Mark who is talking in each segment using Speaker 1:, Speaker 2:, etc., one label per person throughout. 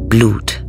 Speaker 1: Blut.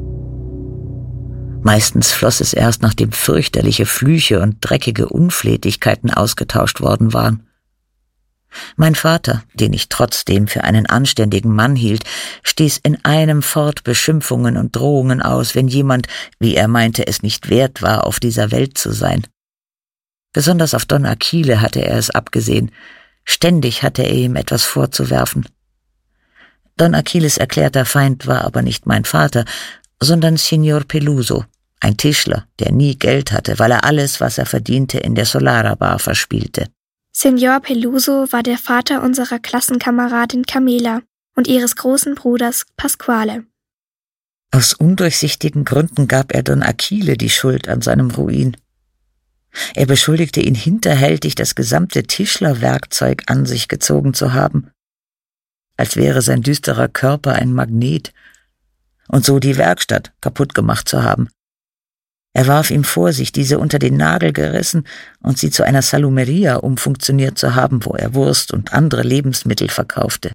Speaker 1: Meistens floss es erst, nachdem fürchterliche Flüche und dreckige Unflätigkeiten ausgetauscht worden waren. Mein Vater, den ich trotzdem für einen anständigen Mann hielt, stieß in einem fort Beschimpfungen und Drohungen aus, wenn jemand, wie er meinte, es nicht wert war, auf dieser Welt zu sein. Besonders auf Don Achille hatte er es abgesehen. Ständig hatte er ihm etwas vorzuwerfen. Don Achilles erklärter Feind war aber nicht mein Vater, sondern Signor Peluso, ein Tischler, der nie Geld hatte, weil er alles, was er verdiente, in der Solara Bar verspielte.
Speaker 2: Signor Peluso war der Vater unserer Klassenkameradin Camilla und ihres großen Bruders Pasquale.
Speaker 1: Aus undurchsichtigen Gründen gab er Don Achille die Schuld an seinem Ruin. Er beschuldigte ihn hinterhältig, das gesamte Tischlerwerkzeug an sich gezogen zu haben, als wäre sein düsterer Körper ein Magnet, und so die Werkstatt kaputt gemacht zu haben. Er warf ihm vor, sich diese unter den Nagel gerissen und sie zu einer Salumeria umfunktioniert zu haben, wo er Wurst und andere Lebensmittel verkaufte.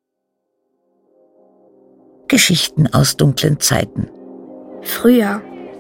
Speaker 1: Geschichten aus dunklen Zeiten.
Speaker 2: Früher.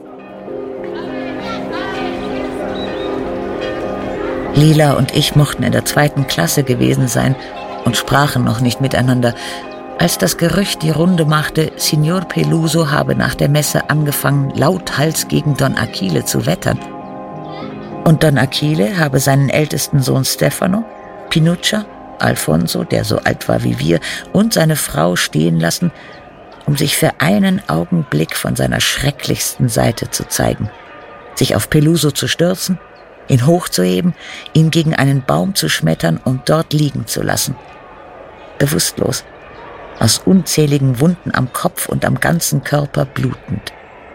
Speaker 1: Lila und ich mochten in der 2. Klasse gewesen sein und sprachen noch nicht miteinander, als das Gerücht die Runde machte, Signor Peluso habe nach der Messe angefangen, lauthals gegen Don Achille zu wettern. Und Don Achille habe seinen ältesten Sohn Stefano, Pinuccia, Alfonso, der so alt war wie wir, und seine Frau stehen lassen, um sich für einen Augenblick von seiner schrecklichsten Seite zu zeigen, sich auf Peluso zu stürzen, ihn hochzuheben, ihn gegen einen Baum zu schmettern und dort liegen zu lassen. Bewusstlos, aus unzähligen Wunden am Kopf und am ganzen Körper blutend.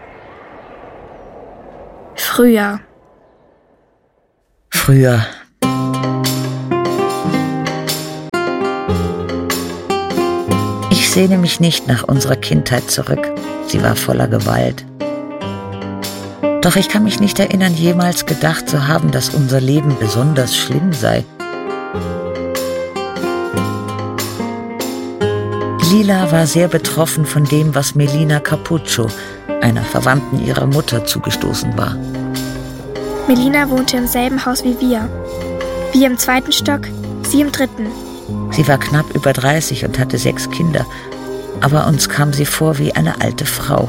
Speaker 2: Früher.
Speaker 1: Ich sehne mich nicht nach unserer Kindheit zurück. Sie war voller Gewalt. Doch ich kann mich nicht erinnern, jemals gedacht zu haben, dass unser Leben besonders schlimm sei. Lila war sehr betroffen von dem, was Melina Cappuccio, einer Verwandten ihrer Mutter, zugestoßen war.
Speaker 2: Melina wohnte im selben Haus wie wir. Wir im 2. Stock, sie im 3.
Speaker 1: Sie war knapp über 30 und hatte 6 Kinder, aber uns kam sie vor wie eine alte Frau.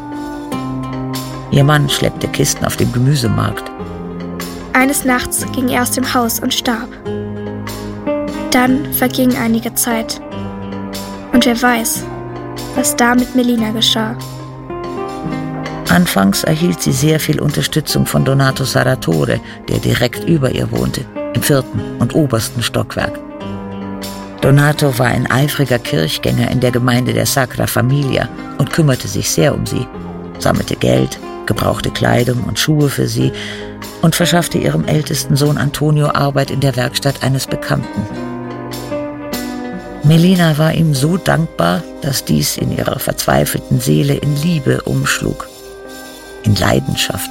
Speaker 1: Ihr Mann schleppte Kisten auf dem Gemüsemarkt.
Speaker 2: Eines Nachts ging er aus dem Haus und starb. Dann verging einige Zeit. Und wer weiß, was da mit Melina geschah.
Speaker 1: Anfangs erhielt sie sehr viel Unterstützung von Donato Saratore, der direkt über ihr wohnte, im 4. und obersten Stockwerk. Donato war ein eifriger Kirchgänger in der Gemeinde der Sacra Familia und kümmerte sich sehr um sie, sammelte Geld, gebrauchte Kleidung und Schuhe für sie und verschaffte ihrem ältesten Sohn Antonio Arbeit in der Werkstatt eines Bekannten. Melina war ihm so dankbar, dass dies in ihrer verzweifelten Seele in Liebe umschlug, in Leidenschaft.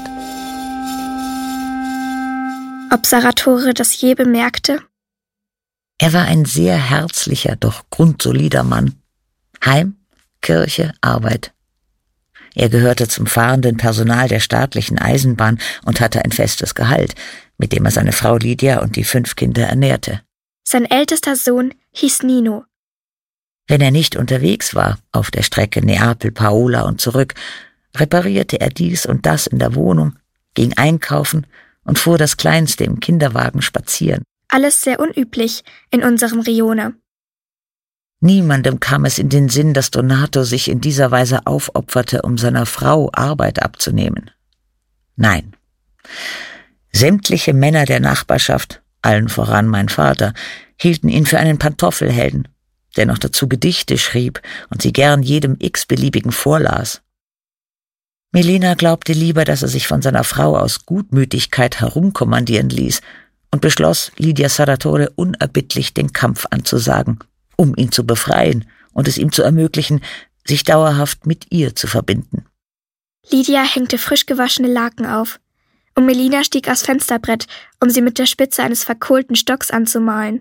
Speaker 2: Ob Saratore das je bemerkte?
Speaker 1: Er war ein sehr herzlicher, doch grundsolider Mann. Heim, Kirche, Arbeit. Er gehörte zum fahrenden Personal der staatlichen Eisenbahn und hatte ein festes Gehalt, mit dem er seine Frau Lydia und die 5 Kinder ernährte.
Speaker 2: Sein ältester Sohn hieß Nino.
Speaker 1: Wenn er nicht unterwegs war, auf der Strecke Neapel-Paola und zurück, reparierte er dies und das in der Wohnung, ging einkaufen und fuhr das Kleinste im Kinderwagen spazieren.
Speaker 2: Alles sehr unüblich in unserem Rione.
Speaker 1: Niemandem kam es in den Sinn, dass Donato sich in dieser Weise aufopferte, um seiner Frau Arbeit abzunehmen. Nein. Sämtliche Männer der Nachbarschaft, allen voran mein Vater, hielten ihn für einen Pantoffelhelden, der noch dazu Gedichte schrieb und sie gern jedem x-beliebigen vorlas. Melina glaubte lieber, dass er sich von seiner Frau aus Gutmütigkeit herumkommandieren ließ und beschloss, Lydia Saratore unerbittlich den Kampf anzusagen, um ihn zu befreien und es ihm zu ermöglichen, sich dauerhaft mit ihr zu verbinden.
Speaker 2: Lydia hängte frisch gewaschene Laken auf und Melina stieg aufs Fensterbrett, um sie mit der Spitze eines verkohlten Stocks anzumalen.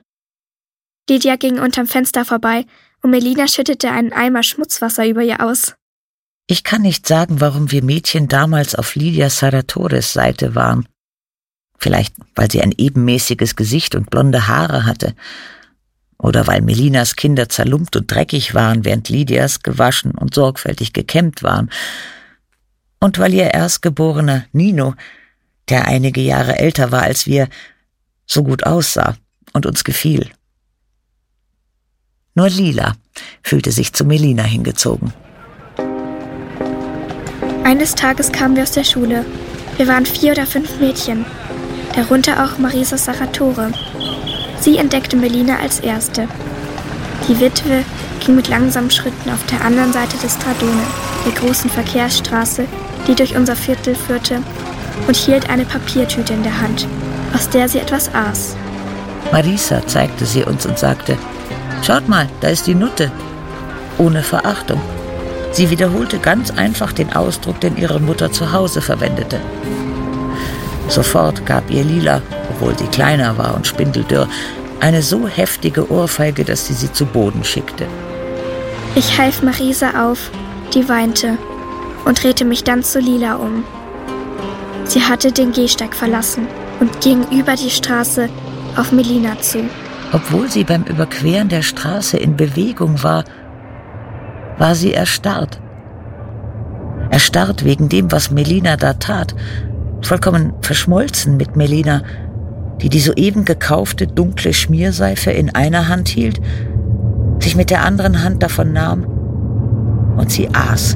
Speaker 2: Lydia ging unterm Fenster vorbei und Melina schüttete einen Eimer Schmutzwasser über ihr aus.
Speaker 1: Ich kann nicht sagen, warum wir Mädchen damals auf Lydia Saratores Seite waren. Vielleicht, weil sie ein ebenmäßiges Gesicht und blonde Haare hatte. Oder weil Melinas Kinder zerlumpt und dreckig waren, während Lydias gewaschen und sorgfältig gekämmt waren. Und weil ihr Erstgeborener Nino, der einige Jahre älter war als wir, so gut aussah und uns gefiel. Nur Lila fühlte sich zu Melina hingezogen.
Speaker 2: Eines Tages kamen wir aus der Schule. Wir waren 4 oder 5 Mädchen, darunter auch Marisa Saratore. Sie entdeckte Melina als Erste. Die Witwe ging mit langsamen Schritten auf der anderen Seite des Stradone, der großen Verkehrsstraße, die durch unser Viertel führte, und hielt eine Papiertüte in der Hand, aus der sie etwas aß.
Speaker 1: Marisa zeigte sie uns und sagte: »Schaut mal, da ist die Nutte.« Ohne Verachtung. Sie wiederholte ganz einfach den Ausdruck, den ihre Mutter zu Hause verwendete. Sofort gab ihr Lila, obwohl sie kleiner war und spindeldürr, eine so heftige Ohrfeige, dass sie zu Boden schickte.
Speaker 2: Ich half Marisa auf, die weinte, und drehte mich dann zu Lila um. Sie hatte den Gehsteig verlassen und ging über die Straße auf Melina zu.
Speaker 1: Obwohl sie beim Überqueren der Straße in Bewegung war, war sie erstarrt. Erstarrt wegen dem, was Melina da tat, vollkommen verschmolzen mit Melina, die soeben gekaufte dunkle Schmierseife in einer Hand hielt, sich mit der anderen Hand davon nahm und sie aß.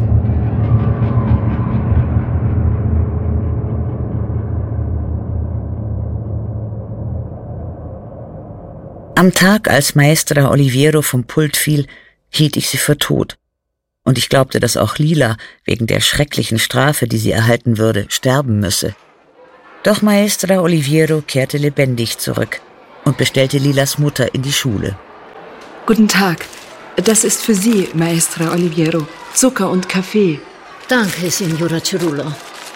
Speaker 1: Am Tag, als Maestra Oliviero vom Pult fiel, hielt ich sie für tot. Und ich glaubte, dass auch Lila, wegen der schrecklichen Strafe, die sie erhalten würde, sterben müsse. Doch Maestra Oliviero kehrte lebendig zurück und bestellte Lilas Mutter in die Schule.
Speaker 3: Guten Tag. Das ist für Sie, Maestra Oliviero. Zucker und Kaffee.
Speaker 4: Danke, Signora Cerulo.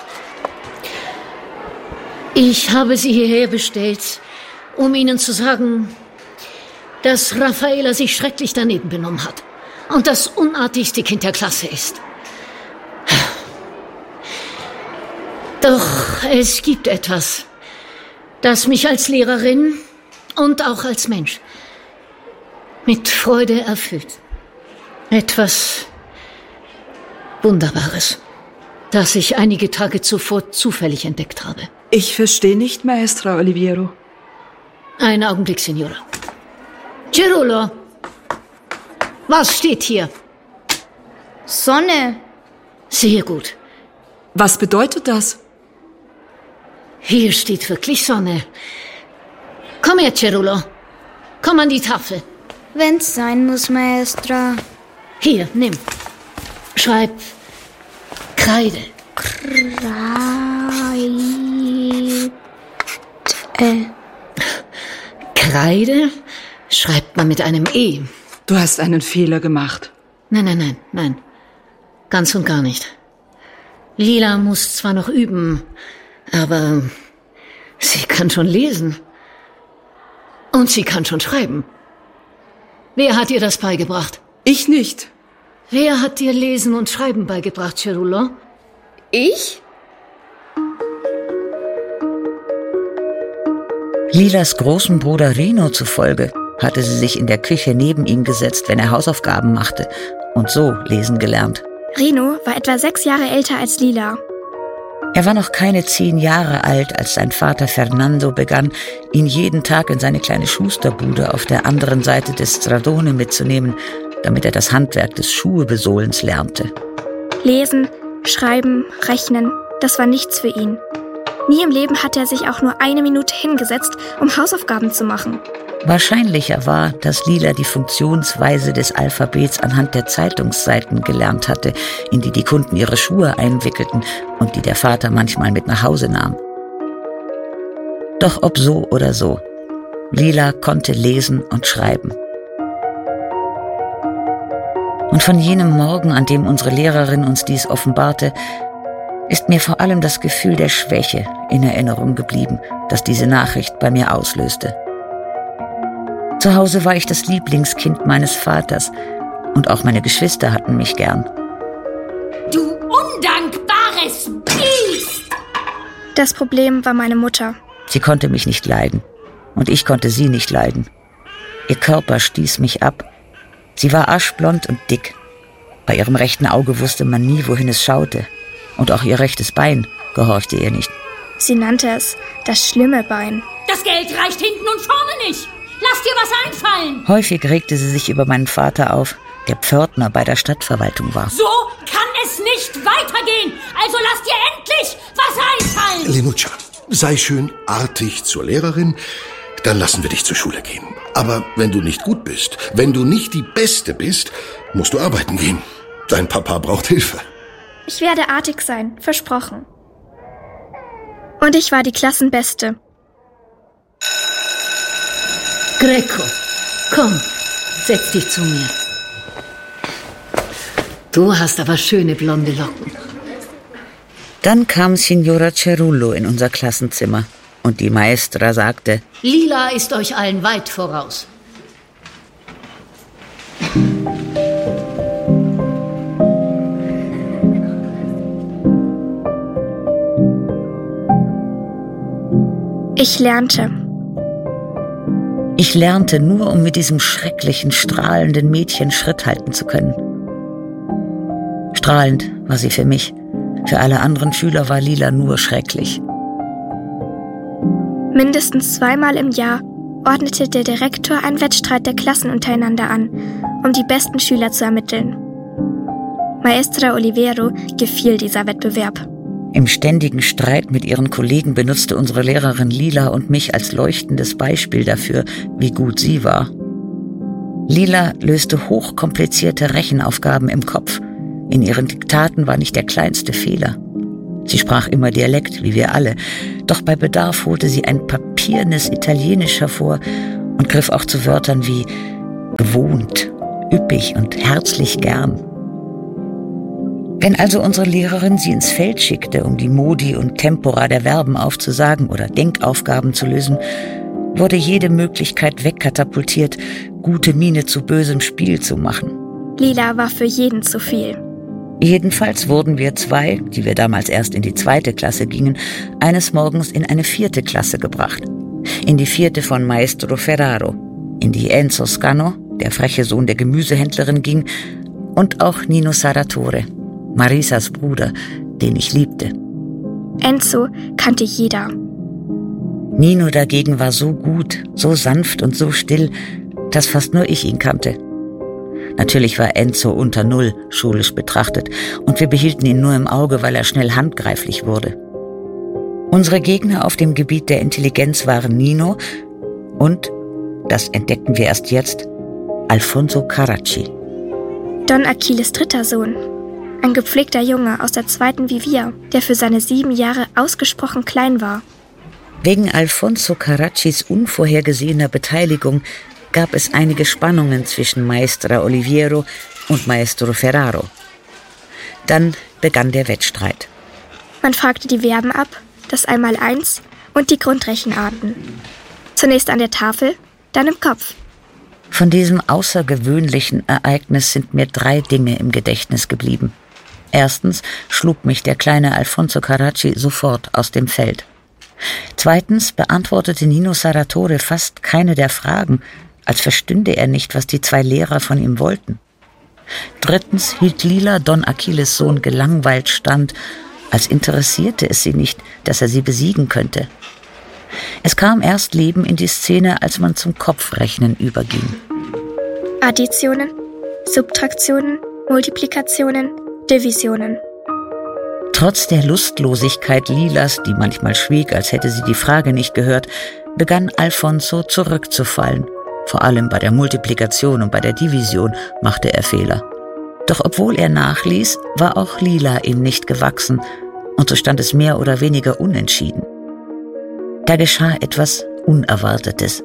Speaker 4: Ich habe Sie hierher bestellt, um Ihnen zu sagen, dass Raffaela sich schrecklich daneben benommen hat und das unartigste Kind der Klasse ist. Doch es gibt etwas, das mich als Lehrerin und auch als Mensch mit Freude erfüllt. Etwas Wunderbares, das ich einige Tage zuvor zufällig entdeckt habe.
Speaker 3: Ich verstehe nicht, Maestra Oliviero.
Speaker 4: Einen Augenblick, Signora. Cerulo, was steht hier?
Speaker 2: Sonne.
Speaker 4: Sehr gut.
Speaker 3: Was bedeutet das?
Speaker 4: Hier steht wirklich Sonne. Komm her, Cerulo. Komm an die Tafel.
Speaker 2: Wenn's sein muss, Maestra.
Speaker 4: Hier, nimm. Schreib Kreide. Kreide schreibt man mit einem E.
Speaker 3: Du hast einen Fehler gemacht.
Speaker 4: Nein. Ganz und gar nicht. Lila muss zwar noch üben, aber sie kann schon lesen. Und sie kann schon schreiben. Wer hat ihr das beigebracht?
Speaker 3: Ich nicht.
Speaker 4: Wer hat dir Lesen und Schreiben beigebracht, Cerulo?
Speaker 2: Ich?
Speaker 1: Lilas großen Bruder Rino zufolge hatte sie sich in der Küche neben ihn gesetzt, wenn er Hausaufgaben machte, und so lesen gelernt.
Speaker 2: Rino war etwa 6 Jahre älter als Lila.
Speaker 1: Er war noch keine 10 Jahre alt, als sein Vater Fernando begann, ihn jeden Tag in seine kleine Schusterbude auf der anderen Seite des Stradone mitzunehmen, damit er das Handwerk des Schuhebesohlens lernte.
Speaker 2: Lesen, Schreiben, Rechnen, das war nichts für ihn. Nie im Leben hatte er sich auch nur 1 Minute hingesetzt, um Hausaufgaben zu machen.
Speaker 1: Wahrscheinlicher war, dass Lila die Funktionsweise des Alphabets anhand der Zeitungsseiten gelernt hatte, in die Kunden ihre Schuhe einwickelten und die der Vater manchmal mit nach Hause nahm. Doch ob so oder so, Lila konnte lesen und schreiben. Und von jenem Morgen, an dem unsere Lehrerin uns dies offenbarte, ist mir vor allem das Gefühl der Schwäche in Erinnerung geblieben, das diese Nachricht bei mir auslöste. Zu Hause war ich das Lieblingskind meines Vaters und auch meine Geschwister hatten mich gern.
Speaker 4: Du
Speaker 5: es Biest!
Speaker 2: Das Problem war meine Mutter.
Speaker 1: Sie konnte mich nicht leiden. Und ich konnte sie nicht leiden. Ihr Körper stieß mich ab. Sie war aschblond und dick. Bei ihrem rechten Auge wusste man nie, wohin es schaute. Und auch ihr rechtes Bein gehorchte ihr nicht.
Speaker 2: Sie nannte es das schlimme Bein.
Speaker 5: Das Geld reicht hinten und vorne nicht. Lass dir was einfallen.
Speaker 1: Häufig regte sie sich über meinen Vater auf, der Pförtner bei der Stadtverwaltung war.
Speaker 5: So kann es nicht weitergehen. Also lass dir endlich was einfallen.
Speaker 6: Lenuccia, sei schön artig zur Lehrerin, dann lassen wir dich zur Schule gehen. Aber wenn du nicht gut bist, wenn du nicht die Beste bist, musst du arbeiten gehen. Dein Papa braucht Hilfe.
Speaker 2: Ich werde artig sein, versprochen. Und ich war die Klassenbeste.
Speaker 4: Greco, komm, setz dich zu mir. Du hast aber schöne blonde Locken.
Speaker 1: Dann kam Signora Cerullo in unser Klassenzimmer und die Maestra sagte:
Speaker 4: Lila ist euch allen weit voraus.
Speaker 2: Ich lernte.
Speaker 1: Ich lernte nur, um mit diesem schrecklichen, strahlenden Mädchen Schritt halten zu können. Strahlend war sie für mich. Für alle anderen Schüler war Lila nur schrecklich.
Speaker 2: Mindestens 2-mal im Jahr ordnete der Direktor einen Wettstreit der Klassen untereinander an, um die besten Schüler zu ermitteln. Maestra Olivero gefiel dieser Wettbewerb.
Speaker 1: Im ständigen Streit mit ihren Kollegen benutzte unsere Lehrerin Lila und mich als leuchtendes Beispiel dafür, wie gut sie war. Lila löste hochkomplizierte Rechenaufgaben im Kopf. In ihren Diktaten war nicht der kleinste Fehler. Sie sprach immer Dialekt, wie wir alle, doch bei Bedarf holte sie ein papiernes Italienisch hervor und griff auch zu Wörtern wie gewohnt, üppig und herzlich gern. Wenn also unsere Lehrerin sie ins Feld schickte, um die Modi und Tempora der Verben aufzusagen oder Denkaufgaben zu lösen, wurde jede Möglichkeit wegkatapultiert, gute Miene zu bösem Spiel zu machen.
Speaker 2: Lila war für jeden zu viel.
Speaker 1: Jedenfalls wurden wir 2, die wir damals erst in die 2. Klasse gingen, eines Morgens in eine 4. Klasse gebracht. In die 4. von Maestro Ferraro, in die Enzo Scano, der freche Sohn der Gemüsehändlerin, ging, und auch Nino Saratore, Marisas Bruder, den ich liebte.
Speaker 2: Enzo kannte jeder.
Speaker 1: Nino dagegen war so gut, so sanft und so still, dass fast nur ich ihn kannte. Natürlich war Enzo unter 0, schulisch betrachtet, und wir behielten ihn nur im Auge, weil er schnell handgreiflich wurde. Unsere Gegner auf dem Gebiet der Intelligenz waren Nino und, das entdeckten wir erst jetzt, Alfonso Carracci.
Speaker 2: Don Achilles' 3. Sohn. Ein gepflegter Junge aus der 2. wie wir, der für seine 7 Jahre ausgesprochen klein war.
Speaker 1: Wegen Alfonso Carraccis unvorhergesehener Beteiligung gab es einige Spannungen zwischen Maestra Olivero und Maestro Ferraro. Dann begann der Wettstreit.
Speaker 2: Man fragte die Verben ab, das Einmaleins und die Grundrechenarten. Zunächst an der Tafel, dann im Kopf.
Speaker 1: Von diesem außergewöhnlichen Ereignis sind mir 3 Dinge im Gedächtnis geblieben. Erstens schlug mich der kleine Alfonso Carracci sofort aus dem Feld. Zweitens beantwortete Nino Saratore fast keine der Fragen, als verstünde er nicht, was die 2 Lehrer von ihm wollten. Drittens hielt Lila Don Achilles' Sohn gelangweilt stand, als interessierte es sie nicht, dass er sie besiegen könnte. Es kam erst Leben in die Szene, als man zum Kopfrechnen überging.
Speaker 2: Additionen, Subtraktionen, Multiplikationen, Divisionen.
Speaker 1: Trotz der Lustlosigkeit Lilas, die manchmal schwieg, als hätte sie die Frage nicht gehört, begann Alfonso zurückzufallen. Vor allem bei der Multiplikation und bei der Division machte er Fehler. Doch obwohl er nachließ, war auch Lila ihm nicht gewachsen, und so stand es mehr oder weniger unentschieden. Da geschah etwas Unerwartetes.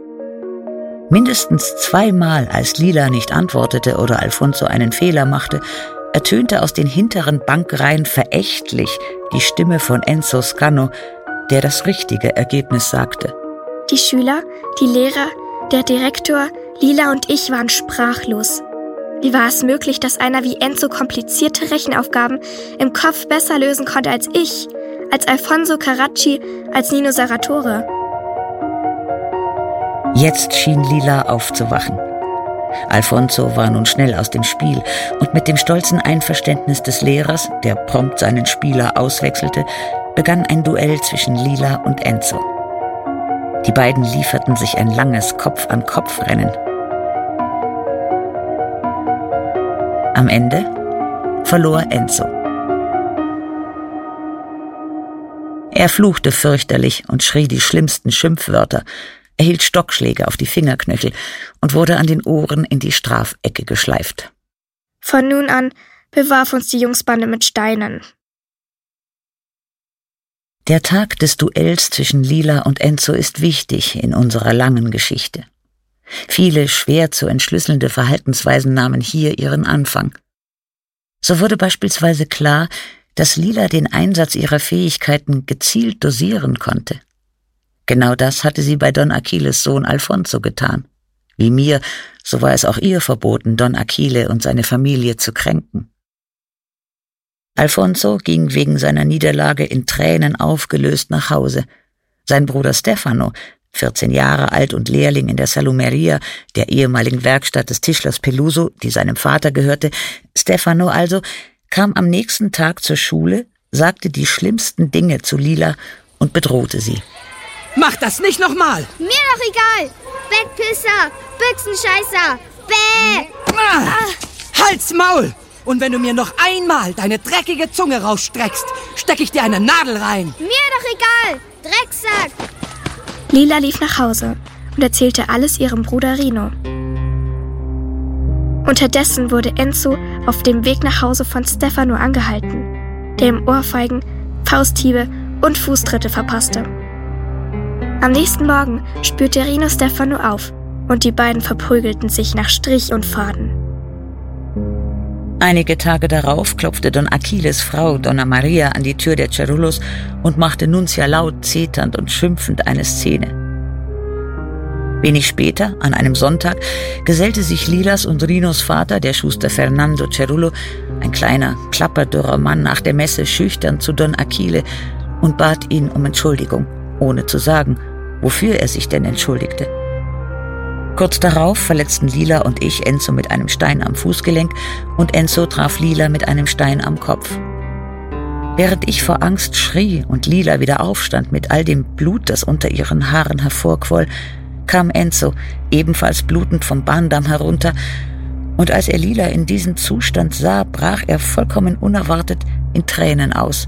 Speaker 1: Mindestens 2-mal, als Lila nicht antwortete oder Alfonso einen Fehler machte, ertönte aus den hinteren Bankreihen verächtlich die Stimme von Enzo Scano, der das richtige Ergebnis sagte.
Speaker 2: Die Schüler, die Lehrer, der Direktor, Lila und ich waren sprachlos. Wie war es möglich, dass einer wie Enzo komplizierte Rechenaufgaben im Kopf besser lösen konnte als ich, als Alfonso Carracci, als Nino Sarratore?
Speaker 1: Jetzt schien Lila aufzuwachen. Alfonso war nun schnell aus dem Spiel und mit dem stolzen Einverständnis des Lehrers, der prompt seinen Spieler auswechselte, begann ein Duell zwischen Lila und Enzo. Die beiden lieferten sich ein langes Kopf-an-Kopf-Rennen. Am Ende verlor Enzo. Er fluchte fürchterlich und schrie die schlimmsten Schimpfwörter, erhielt Stockschläge auf die Fingerknöchel und wurde an den Ohren in die Strafecke geschleift.
Speaker 2: Von nun an bewarf uns die Jungsbande mit Steinen.
Speaker 1: Der Tag des Duells zwischen Lila und Enzo ist wichtig in unserer langen Geschichte. Viele schwer zu entschlüsselnde Verhaltensweisen nahmen hier ihren Anfang. So wurde beispielsweise klar, dass Lila den Einsatz ihrer Fähigkeiten gezielt dosieren konnte. Genau das hatte sie bei Don Aquiles Sohn Alfonso getan. Wie mir, so war es auch ihr verboten, Don Aquile und seine Familie zu kränken. Alfonso ging wegen seiner Niederlage in Tränen aufgelöst nach Hause. Sein Bruder Stefano, 14 Jahre alt und Lehrling in der Salumeria, der ehemaligen Werkstatt des Tischlers Peluso, die seinem Vater gehörte, Stefano also, kam am nächsten Tag zur Schule, sagte die schlimmsten Dinge zu Lila und bedrohte sie.
Speaker 7: Mach das nicht nochmal!
Speaker 8: Mir doch egal! Wegpisser! Büchsenscheißer! Bäh!
Speaker 7: Halt's Maul! Und wenn du mir noch einmal deine dreckige Zunge rausstreckst, steck ich dir eine Nadel rein!
Speaker 8: Mir doch egal! Drecksack!
Speaker 2: Lila lief nach Hause und erzählte alles ihrem Bruder Rino. Unterdessen wurde Enzo auf dem Weg nach Hause von Stefano angehalten, der ihm Ohrfeigen, Fausthiebe und Fußtritte verpasste. Am nächsten Morgen spürte Rino Stefano auf und die beiden verprügelten sich nach Strich und Faden.
Speaker 1: Einige Tage darauf klopfte Don Aquiles Frau, Donna Maria, an die Tür der Cerullos und machte Nunzia laut, zeternd und schimpfend eine Szene. Wenig später, an einem Sonntag, gesellte sich Lilas und Rinos Vater, der Schuster Fernando Cerullo, ein kleiner, klapperdürrer Mann, nach der Messe schüchtern zu Don Aquile und bat ihn um Entschuldigung, ohne zu sagen, wofür er sich denn entschuldigte. Kurz darauf verletzten Lila und ich Enzo mit einem Stein am Fußgelenk und Enzo traf Lila mit einem Stein am Kopf. Während ich vor Angst schrie und Lila wieder aufstand mit all dem Blut, das unter ihren Haaren hervorquoll, kam Enzo, ebenfalls blutend vom Bahndamm herunter, und als er Lila in diesem Zustand sah, brach er vollkommen unerwartet in Tränen aus.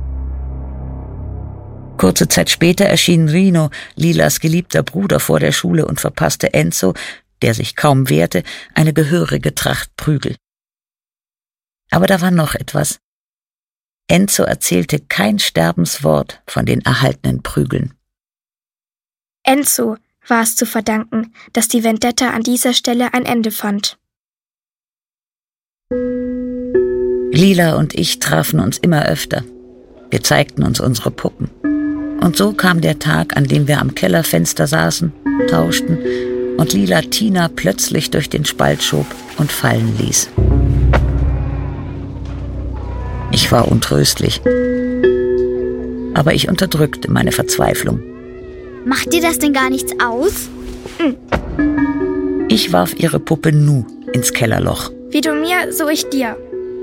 Speaker 1: Kurze Zeit später erschien Rino, Lilas geliebter Bruder, vor der Schule und verpasste Enzo, der sich kaum wehrte, eine gehörige Tracht Prügel. Aber da war noch etwas. Enzo erzählte kein Sterbenswort von den erhaltenen Prügeln.
Speaker 2: Enzo war es zu verdanken, dass die Vendetta an dieser Stelle ein Ende fand.
Speaker 1: Lila und ich trafen uns immer öfter. Wir zeigten uns unsere Puppen. Und so kam der Tag, an dem wir am Kellerfenster saßen, tauschten und Lila Tina plötzlich durch den Spalt schob und fallen ließ. Ich war untröstlich, aber ich unterdrückte meine Verzweiflung.
Speaker 8: Macht dir das denn gar nichts aus?
Speaker 1: Ich warf ihre Puppe Nu ins Kellerloch.
Speaker 2: Wie du mir, so ich dir.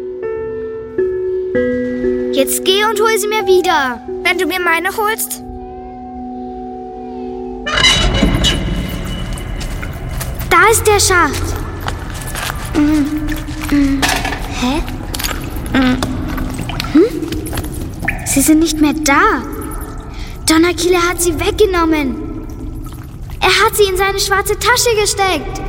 Speaker 8: Jetzt geh und hol sie mir wieder.
Speaker 2: Wenn du mir meine holst.
Speaker 8: Da ist der Schacht. Hä? Sie sind nicht mehr da. Don Aquile hat sie weggenommen. Er hat sie in seine schwarze Tasche gesteckt.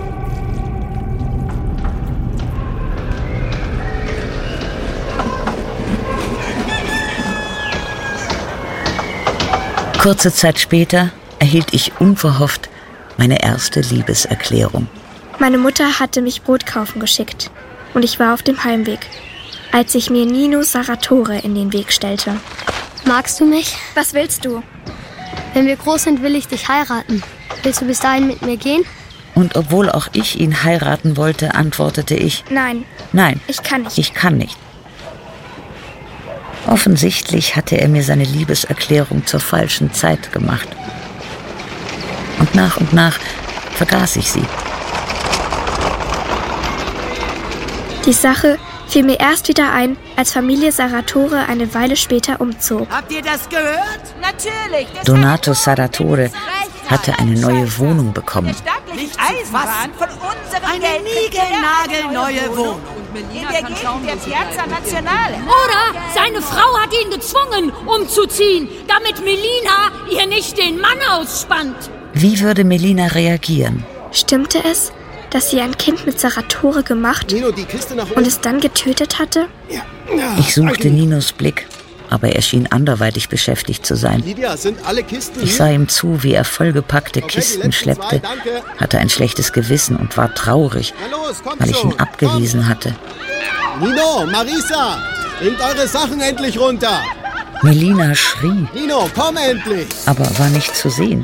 Speaker 1: Kurze Zeit später erhielt ich unverhofft meine erste Liebeserklärung.
Speaker 2: Meine Mutter hatte mich Brot kaufen geschickt und ich war auf dem Heimweg, als sich mir Nino Sarratore in den Weg stellte.
Speaker 9: Magst du mich?
Speaker 2: Was willst du?
Speaker 9: Wenn wir groß sind, will ich dich heiraten. Willst du bis dahin mit mir gehen?
Speaker 1: Und obwohl auch ich ihn heiraten wollte, antwortete ich:
Speaker 2: Nein,
Speaker 1: Nein,
Speaker 2: ich kann nicht.
Speaker 1: ich kann nicht. Offensichtlich hatte er mir seine Liebeserklärung zur falschen Zeit gemacht. Und nach vergaß ich sie.
Speaker 2: Die Sache fiel mir erst wieder ein, als Familie Saratore eine Weile später umzog.
Speaker 7: Habt ihr das gehört?
Speaker 9: Natürlich.
Speaker 1: Donato Saratore hatte eine neue Wohnung bekommen.
Speaker 9: Nicht Eisenbahn von unserem
Speaker 7: Eine
Speaker 9: Geld.
Speaker 7: niegelnagelneue Wohnung.
Speaker 9: In der Gegend der Piazza Nazionale.
Speaker 5: Oder seine Frau hat ihn gezwungen, umzuziehen, damit Melina ihr nicht den Mann ausspannt.
Speaker 1: Wie würde Melina reagieren?
Speaker 2: Stimmte es, dass sie ein Kind mit Saratore gemacht
Speaker 10: Nino, die Kiste nach
Speaker 2: und es dann getötet hatte?
Speaker 1: Ich suchte Ninos Blick, aber er schien anderweitig beschäftigt zu sein.
Speaker 10: Lydia, sind alle Kisten
Speaker 1: Ich
Speaker 10: hier?
Speaker 1: sah ihm zu, wie er vollgepackte
Speaker 10: Okay, die
Speaker 1: Kisten
Speaker 10: letzten
Speaker 1: schleppte,
Speaker 10: zwei, danke.
Speaker 1: hatte ein schlechtes Gewissen und war traurig,
Speaker 10: Na los, kommt
Speaker 1: weil ich ihn
Speaker 10: schon.
Speaker 1: abgewiesen hatte.
Speaker 10: Nino, Marisa, bringt eure Sachen endlich runter.
Speaker 1: Melina schrie,
Speaker 10: Nino, komm endlich.
Speaker 1: aber war nicht zu sehen.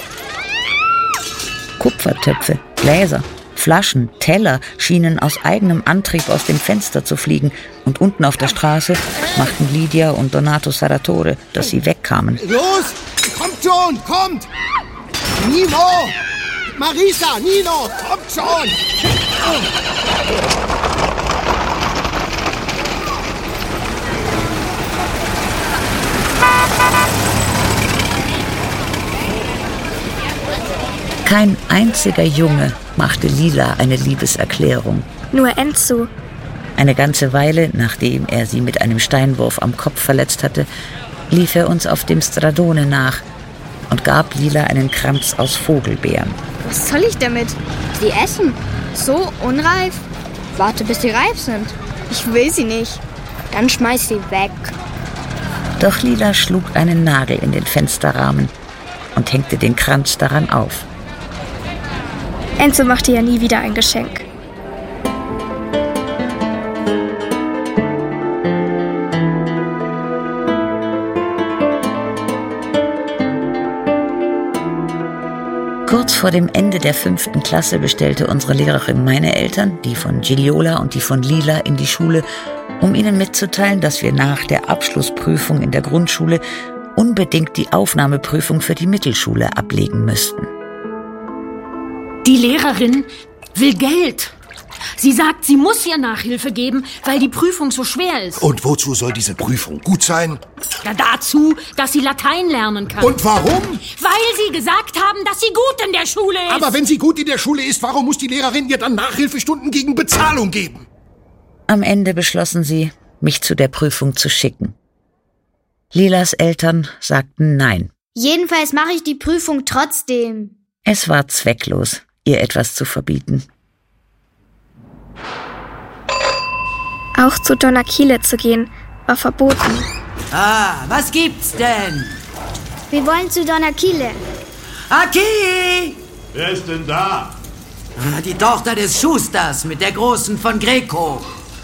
Speaker 1: Kupfertöpfe, Gläser, Flaschen, Teller schienen aus eigenem Antrieb aus dem Fenster zu fliegen, und unten auf der Straße machten Lydia und Donato Saratore, dass sie wegkamen.
Speaker 10: Los, kommt schon, kommt. Nino, Marisa, Nino, kommt schon.
Speaker 1: Kein einziger Junge machte Lila eine Liebeserklärung.
Speaker 2: Nur Enzo.
Speaker 1: Eine ganze Weile, nachdem er sie mit einem Steinwurf am Kopf verletzt hatte, lief er uns auf dem Stradone nach und gab Lila einen Kranz aus Vogelbeeren.
Speaker 8: Was soll ich damit? Die essen. So unreif? Warte, bis sie reif sind. Ich will sie nicht. Dann schmeiß sie weg.
Speaker 1: Doch Lila schlug einen Nagel in den Fensterrahmen und hängte den Kranz daran auf.
Speaker 2: Enzo machte ja nie wieder ein Geschenk.
Speaker 1: Kurz vor dem Ende der 5. Klasse bestellte unsere Lehrerin meine Eltern, die von Gigliola und die von Lila, in die Schule, um ihnen mitzuteilen, dass wir nach der Abschlussprüfung in der Grundschule unbedingt die Aufnahmeprüfung für die Mittelschule ablegen müssten.
Speaker 5: Die Lehrerin will Geld. Sie sagt, sie muss ihr Nachhilfe geben, weil die Prüfung so schwer ist.
Speaker 6: Und wozu soll diese Prüfung gut sein?
Speaker 5: Ja, dazu, dass sie Latein lernen kann.
Speaker 6: Und warum?
Speaker 5: Weil sie gesagt haben, dass sie gut in der Schule ist.
Speaker 6: Aber wenn sie gut in der Schule ist, warum muss die Lehrerin ihr dann Nachhilfestunden gegen Bezahlung geben?
Speaker 1: Am Ende beschlossen sie, mich zu der Prüfung zu schicken. Lilas Eltern sagten nein.
Speaker 8: Jedenfalls mache ich die Prüfung trotzdem.
Speaker 1: Es war zwecklos, ihr etwas zu verbieten.
Speaker 2: Auch zu Don Achille zu gehen, war verboten.
Speaker 7: Ah, was gibt's denn?
Speaker 8: Wir wollen zu Don Achille.
Speaker 7: Aki!
Speaker 11: Wer ist denn da?
Speaker 7: Die Tochter des Schusters mit der Großen von Greco.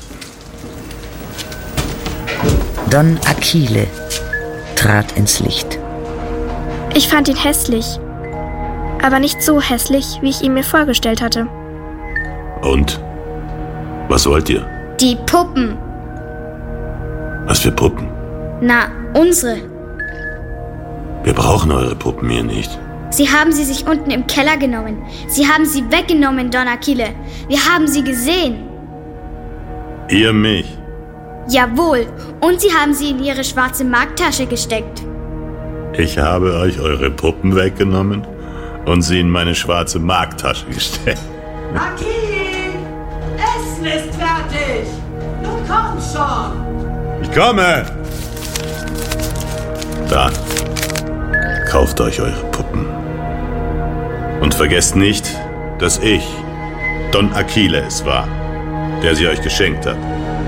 Speaker 1: Don Achille trat ins Licht.
Speaker 2: Ich fand ihn hässlich. Aber nicht so hässlich, wie ich ihn mir vorgestellt hatte.
Speaker 11: Und? Was wollt ihr?
Speaker 8: Die Puppen.
Speaker 11: Was für Puppen?
Speaker 8: Na, unsere.
Speaker 11: Wir brauchen eure Puppen hier nicht.
Speaker 8: Sie haben sie sich unten im Keller genommen. Sie haben sie weggenommen, Don Achille. Wir haben sie gesehen.
Speaker 11: Ihr mich?
Speaker 8: Jawohl. Und sie haben sie in ihre schwarze Marktasche gesteckt.
Speaker 11: Ich habe euch eure Puppen weggenommen und sie in meine schwarze Marktasche gesteckt.
Speaker 7: Aki! Essen ist fertig! Nun komm schon!
Speaker 11: Ich komme! Da. Kauft euch eure Puppen. Und vergesst nicht, dass ich, Don Achille, es war, der sie euch geschenkt hat.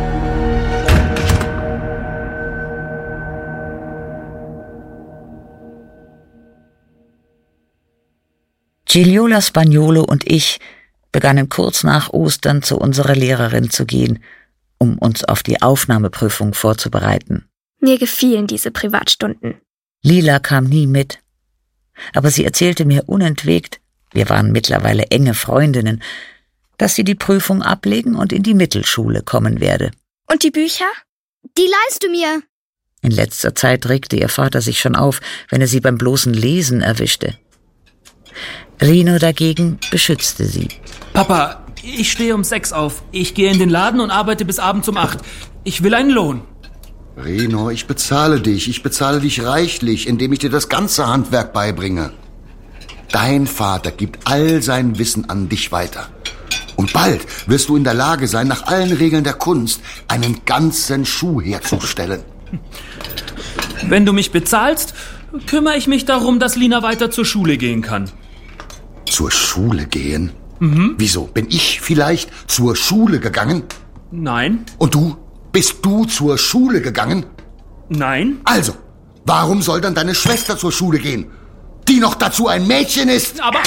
Speaker 1: Gigliola Spaniolo und ich begannen kurz nach Ostern zu unserer Lehrerin zu gehen, um uns auf die Aufnahmeprüfung vorzubereiten.
Speaker 2: Mir gefielen diese Privatstunden.
Speaker 1: Lila kam nie mit, aber sie erzählte mir unentwegt, wir waren mittlerweile enge Freundinnen, dass sie die Prüfung ablegen und in die Mittelschule kommen werde.
Speaker 2: Und die Bücher?
Speaker 8: Die leihst du mir.
Speaker 1: In letzter Zeit regte ihr Vater sich schon auf, wenn er sie beim bloßen Lesen erwischte. Rino dagegen beschützte sie.
Speaker 12: Papa, ich stehe um 6 auf. Ich gehe in den Laden und arbeite bis abends um 8. Ich will einen Lohn.
Speaker 13: Rino, ich bezahle dich. Ich bezahle dich reichlich, indem ich dir das ganze Handwerk beibringe. Dein Vater gibt all sein Wissen an dich weiter. Und bald wirst du in der Lage sein, nach allen Regeln der Kunst einen ganzen Schuh herzustellen.
Speaker 12: Wenn du mich bezahlst, kümmere ich mich darum, dass Lina weiter zur Schule gehen kann.
Speaker 13: Zur Schule gehen?
Speaker 12: Mhm.
Speaker 13: Wieso? Bin ich vielleicht zur Schule gegangen?
Speaker 12: Nein.
Speaker 13: Und du? Bist du zur Schule gegangen?
Speaker 12: Nein.
Speaker 13: Also, warum soll dann deine Schwester zur Schule gehen, die noch dazu ein Mädchen ist?
Speaker 12: Aber...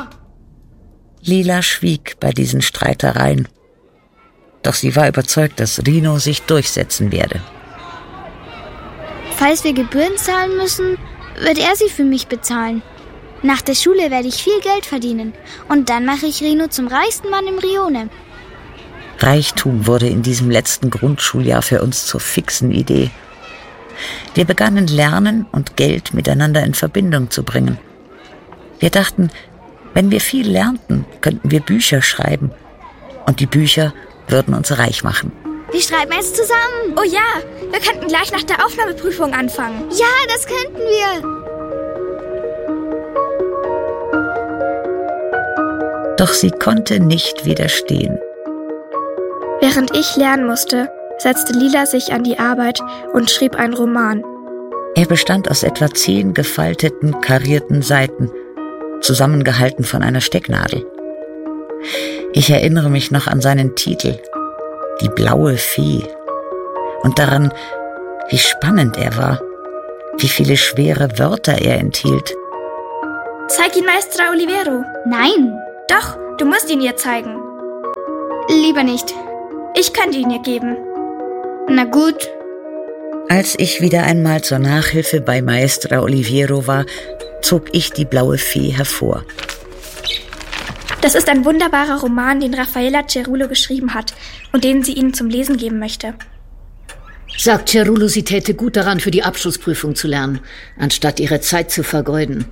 Speaker 1: Lila schwieg bei diesen Streitereien. Doch sie war überzeugt, dass Rino sich durchsetzen werde.
Speaker 8: Falls wir Gebühren zahlen müssen, wird er sie für mich bezahlen. Nach der Schule werde ich viel Geld verdienen. Und dann mache ich Rino zum reichsten Mann im Rione.
Speaker 1: Reichtum wurde in diesem letzten Grundschuljahr für uns zur fixen Idee. Wir begannen Lernen und Geld miteinander in Verbindung zu bringen. Wir dachten, wenn wir viel lernten, könnten wir Bücher schreiben. Und die Bücher würden uns reich machen.
Speaker 8: Wir schreiben es zusammen.
Speaker 2: Oh ja, wir könnten gleich nach der Aufnahmeprüfung anfangen.
Speaker 8: Ja, das könnten wir.
Speaker 1: Doch sie konnte nicht widerstehen.
Speaker 2: Während ich lernen musste, setzte Lila sich an die Arbeit und schrieb einen Roman.
Speaker 1: Er bestand aus etwa 10 gefalteten, karierten Seiten, zusammengehalten von einer Stecknadel. Ich erinnere mich noch an seinen Titel, Die blaue Fee, und daran, wie spannend er war, wie viele schwere Wörter er enthielt.
Speaker 2: Zeig ihn Maestra Olivero.
Speaker 8: Nein.
Speaker 2: Doch, du musst ihn ihr zeigen.
Speaker 8: Lieber nicht.
Speaker 2: Ich könnte ihn ihr geben.
Speaker 8: Na gut.
Speaker 1: Als ich wieder einmal zur Nachhilfe bei Maestra Olivero war, zog ich die blaue Fee hervor.
Speaker 2: Das ist ein wunderbarer Roman, den Raffaella Cerulo geschrieben hat und den sie Ihnen zum Lesen geben möchte.
Speaker 4: Sagt Cerulo, sie täte gut daran, für die Abschlussprüfung zu lernen, anstatt ihre Zeit zu vergeuden.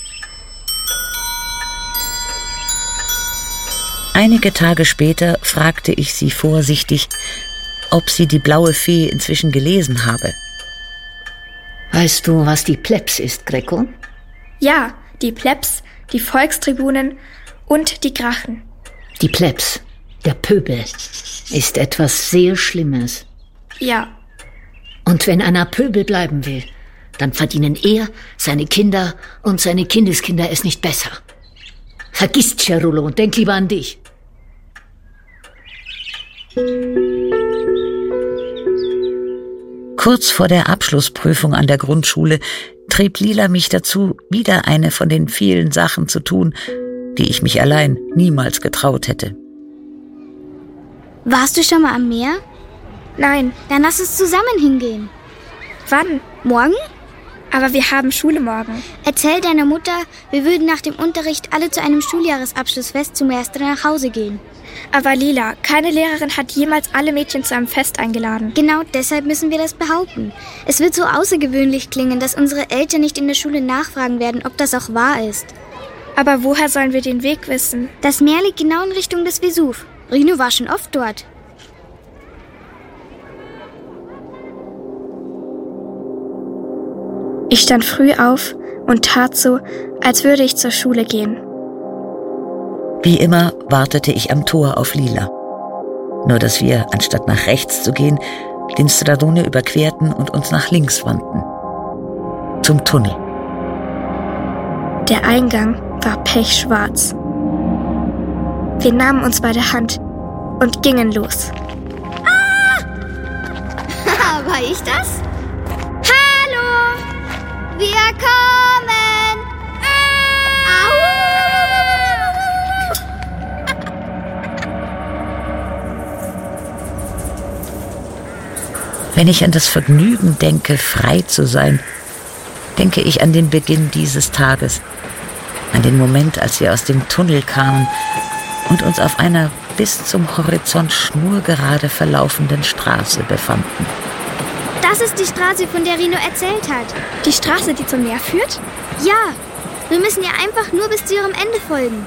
Speaker 1: Einige Tage später fragte ich sie vorsichtig, ob sie die blaue Fee inzwischen gelesen habe.
Speaker 4: Weißt du, was die Plebs ist, Greco?
Speaker 2: Ja, die Plebs, die Volkstribunen und die Gracchen.
Speaker 4: Die Plebs, der Pöbel, ist etwas sehr Schlimmes.
Speaker 2: Ja.
Speaker 4: Und wenn einer Pöbel bleiben will, dann verdienen er, seine Kinder und seine Kindeskinder es nicht besser. Vergiss Cerulo und denk lieber an dich.
Speaker 1: Kurz vor der Abschlussprüfung an der Grundschule trieb Lila mich dazu, wieder eine von den vielen Sachen zu tun, die ich mich allein niemals getraut hätte.
Speaker 8: Warst du schon mal am Meer?
Speaker 2: Nein.
Speaker 8: Dann lass uns zusammen hingehen.
Speaker 2: Wann?
Speaker 8: Morgen?
Speaker 2: Aber wir haben Schule morgen.
Speaker 8: Erzähl deiner Mutter, wir würden nach dem Unterricht alle zu einem Schuljahresabschlussfest zum Maestra nach Hause gehen.
Speaker 2: Aber Lila, keine Lehrerin hat jemals alle Mädchen zu einem Fest eingeladen.
Speaker 8: Genau deshalb müssen wir das behaupten. Es wird so außergewöhnlich klingen, dass unsere Eltern nicht in der Schule nachfragen werden, ob das auch wahr ist.
Speaker 2: Aber woher sollen wir den Weg wissen?
Speaker 8: Das Meer liegt genau in Richtung des Vesuv. Rino war schon oft dort.
Speaker 2: Ich stand früh auf und tat so, als würde ich zur Schule gehen.
Speaker 1: Wie immer wartete ich am Tor auf Lila. Nur dass wir, anstatt nach rechts zu gehen, den Stradone überquerten und uns nach links wandten. Zum Tunnel.
Speaker 2: Der Eingang war pechschwarz. Wir nahmen uns bei der Hand und gingen los.
Speaker 8: Ah! War ich das? Hallo! Wir kommen!
Speaker 1: Wenn ich an das Vergnügen denke, frei zu sein, denke ich an den Beginn dieses Tages. An den Moment, als wir aus dem Tunnel kamen und uns auf einer bis zum Horizont schnurgerade verlaufenden Straße befanden.
Speaker 8: Das ist die Straße, von der Rino erzählt hat.
Speaker 2: Die Straße, die zum Meer führt?
Speaker 8: Ja, wir müssen ihr einfach nur bis zu ihrem Ende folgen.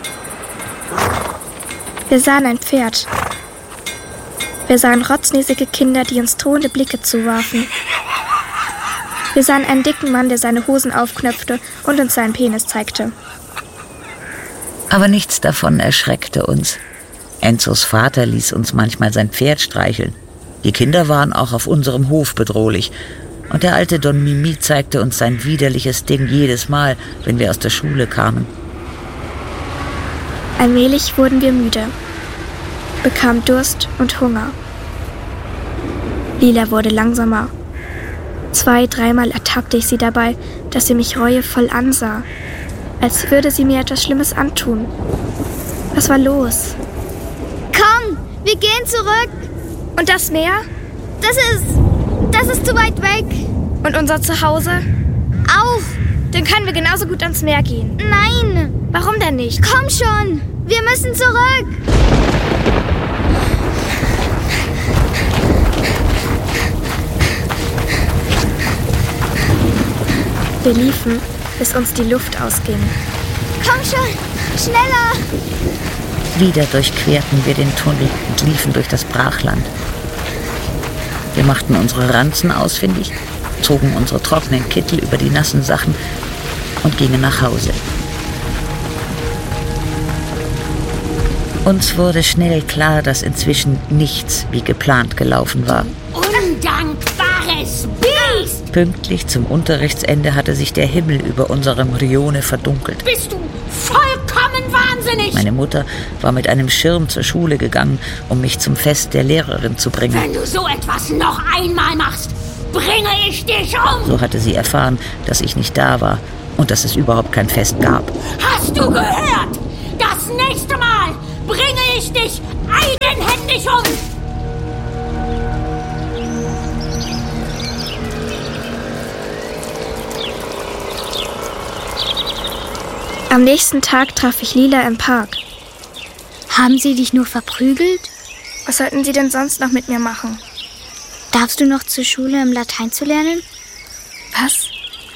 Speaker 2: Wir sahen ein Pferd. Wir sahen rotznäsige Kinder, die uns drohende Blicke zuwarfen. Wir sahen einen dicken Mann, der seine Hosen aufknöpfte und uns seinen Penis zeigte.
Speaker 1: Aber nichts davon erschreckte uns. Enzos Vater ließ uns manchmal sein Pferd streicheln. Die Kinder waren auch auf unserem Hof bedrohlich. Und der alte Don Mimi zeigte uns sein widerliches Ding jedes Mal, wenn wir aus der Schule kamen.
Speaker 2: Allmählich wurden wir müde, bekamen Durst und Hunger. Lila wurde langsamer. 2-3 Mal ertappte ich sie dabei, dass sie mich reuevoll ansah, als würde sie mir etwas Schlimmes antun. Was war los?
Speaker 8: Komm, wir gehen zurück.
Speaker 2: Und das Meer?
Speaker 8: Das ist zu weit weg.
Speaker 2: Und unser Zuhause?
Speaker 8: Auch.
Speaker 2: Dann können wir genauso gut ans Meer gehen.
Speaker 8: Nein.
Speaker 2: Warum denn nicht?
Speaker 8: Komm schon, wir müssen zurück.
Speaker 2: Wir liefen, bis uns die Luft ausging.
Speaker 8: Komm schon, schneller!
Speaker 1: Wieder durchquerten wir den Tunnel und liefen durch das Brachland. Wir machten unsere Ranzen ausfindig, zogen unsere trockenen Kittel über die nassen Sachen und gingen nach Hause. Uns wurde schnell klar, dass inzwischen nichts wie geplant gelaufen war.
Speaker 5: Undankbares Biest!
Speaker 1: Pünktlich zum Unterrichtsende hatte sich der Himmel über unserem Rione verdunkelt.
Speaker 5: Bist du vollkommen wahnsinnig?
Speaker 1: Meine Mutter war mit einem Schirm zur Schule gegangen, um mich zum Fest der Lehrerin zu bringen.
Speaker 5: Wenn du so etwas noch einmal machst, bringe ich dich um!
Speaker 1: So hatte sie erfahren, dass ich nicht da war und dass es überhaupt kein Fest gab.
Speaker 5: Hast du gehört? Das nächste Mal bringe ich dich eigenhändig um!
Speaker 2: Am nächsten Tag traf ich Lila im Park.
Speaker 8: Haben sie dich nur verprügelt?
Speaker 2: Was sollten sie denn sonst noch mit mir machen?
Speaker 8: Darfst du noch zur Schule, um Latein zu lernen?
Speaker 2: Was?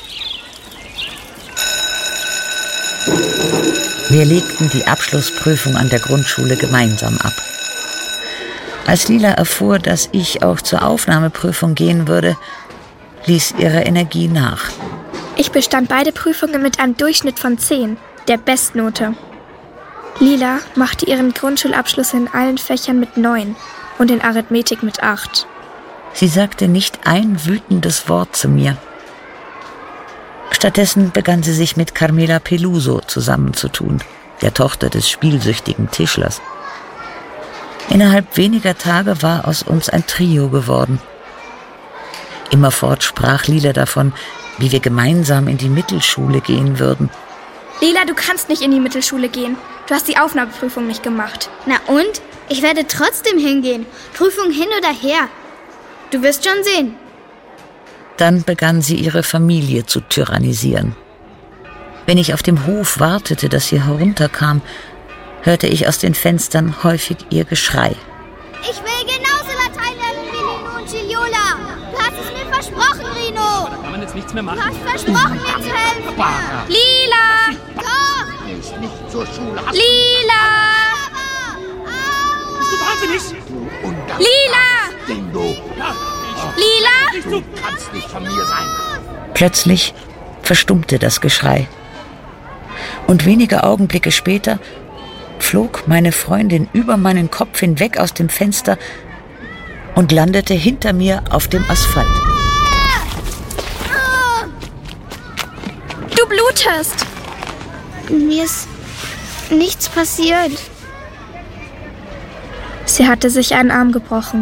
Speaker 1: Wir legten die Abschlussprüfung an der Grundschule gemeinsam ab. Als Lila erfuhr, dass ich auch zur Aufnahmeprüfung gehen würde, ließ ihre Energie nach.
Speaker 2: Ich bestand beide Prüfungen mit einem Durchschnitt von 10, der Bestnote. Lila machte ihren Grundschulabschluss in allen Fächern mit 9 und in Arithmetik mit 8.
Speaker 1: Sie sagte nicht ein wütendes Wort zu mir. Stattdessen begann sie sich mit Carmela Peluso zusammenzutun, der Tochter des spielsüchtigen Tischlers. Innerhalb weniger Tage war aus uns ein Trio geworden. Immerfort sprach Lila davon, wie wir gemeinsam in die Mittelschule gehen würden.
Speaker 2: Lila, du kannst nicht in die Mittelschule gehen. Du hast die Aufnahmeprüfung nicht gemacht.
Speaker 8: Na und? Ich werde trotzdem hingehen. Prüfung hin oder her. Du wirst schon sehen.
Speaker 1: Dann begann sie ihre Familie zu tyrannisieren. Wenn ich auf dem Hof wartete, dass sie herunterkam, hörte ich aus den Fenstern häufig ihr Geschrei.
Speaker 8: Ich will genauso Latein lernen wie Rino und Giliola. Du hast es mir versprochen, Rino.
Speaker 12: Kann man jetzt nichts mehr machen?
Speaker 8: Du hast versprochen, mir zu helfen.
Speaker 2: Lila!
Speaker 8: Doch!
Speaker 10: Nicht zur Schule.
Speaker 2: Lila!
Speaker 12: Bist du wahnsinnig?
Speaker 2: Lila! Lila!
Speaker 10: Du kannst nicht von mir sein.
Speaker 1: Plötzlich verstummte das Geschrei. Und wenige Augenblicke später flog meine Freundin über meinen Kopf hinweg aus dem Fenster und landete hinter mir auf dem Asphalt.
Speaker 2: Du blutest!
Speaker 8: Mir ist nichts passiert.
Speaker 2: Sie hatte sich einen Arm gebrochen.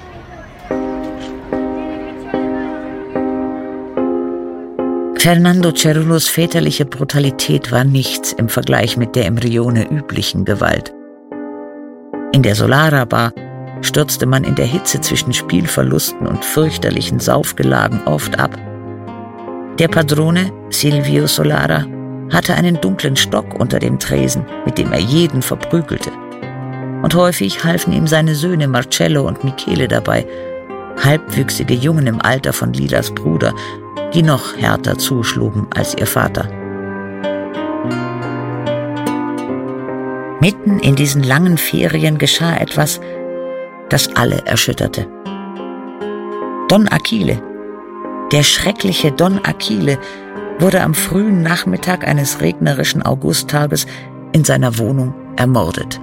Speaker 1: Fernando Cerullos väterliche Brutalität war nichts im Vergleich mit der im Rione üblichen Gewalt. In der Solara Bar stürzte man in der Hitze zwischen Spielverlusten und fürchterlichen Saufgelagen oft ab. Der Padrone, Silvio Solara, hatte einen dunklen Stock unter dem Tresen, mit dem er jeden verprügelte. Und häufig halfen ihm seine Söhne Marcello und Michele dabei, halbwüchsige Jungen im Alter von Lilas Bruder, die noch härter zuschlugen als ihr Vater. Mitten in diesen langen Ferien geschah etwas, das alle erschütterte. Don Achille, der schreckliche Don Achille, wurde am frühen Nachmittag eines regnerischen Augusttages in seiner Wohnung ermordet.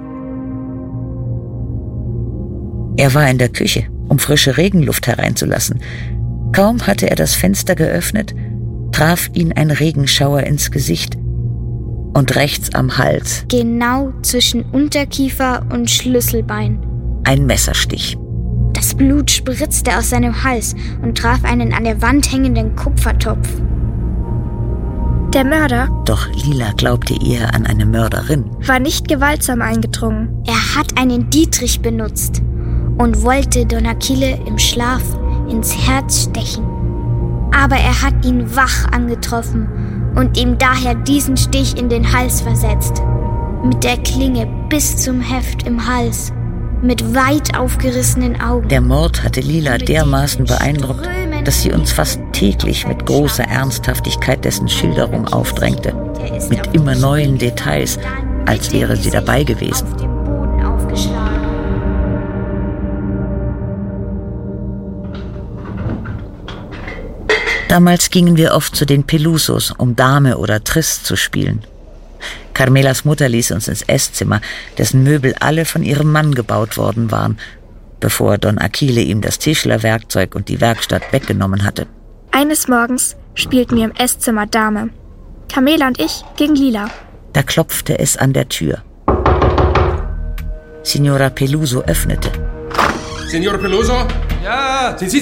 Speaker 1: Er war in der Küche, um frische Regenluft hereinzulassen. Kaum hatte er das Fenster geöffnet, traf ihn ein Regenschauer ins Gesicht und rechts am Hals,
Speaker 8: genau zwischen Unterkiefer und Schlüsselbein,
Speaker 1: ein Messerstich.
Speaker 8: Das Blut spritzte aus seinem Hals und traf einen an der Wand hängenden Kupfertopf.
Speaker 2: Der Mörder,
Speaker 1: doch Lila glaubte eher an eine Mörderin,
Speaker 2: war nicht gewaltsam eingedrungen.
Speaker 8: Er hat einen Dietrich benutzt und wollte Don Achille im Schlaf ins Herz stechen. Aber er hat ihn wach angetroffen und ihm daher diesen Stich in den Hals versetzt. Mit der Klinge bis zum Heft im Hals, mit weit aufgerissenen Augen.
Speaker 1: Der Mord hatte Lila dermaßen beeindruckt, dass sie uns fast täglich mit großer Ernsthaftigkeit dessen Schilderung aufdrängte, mit immer neuen Details, als wäre sie dabei gewesen. Damals gingen wir oft zu den Pelusos, um Dame oder Trist zu spielen. Carmelas Mutter ließ uns ins Esszimmer, dessen Möbel alle von ihrem Mann gebaut worden waren, bevor Don Achille ihm das Tischlerwerkzeug und die Werkstatt weggenommen hatte.
Speaker 2: Eines Morgens spielten wir im Esszimmer Dame. Carmela und ich gegen Lila.
Speaker 1: Da klopfte es an der Tür. Signora Peluso öffnete.
Speaker 14: Signor Peluso? Ja, Sie